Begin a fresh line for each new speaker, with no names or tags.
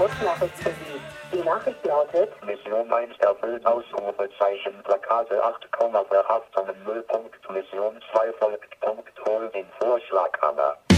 Kurznachricht für Sie. Die Nachricht lautet:
Mission 1 erfüllt, Ausrufezeichen, Plakate 8, verhaften 0. Mission 2 folgt, hol den Vorschlaghammer.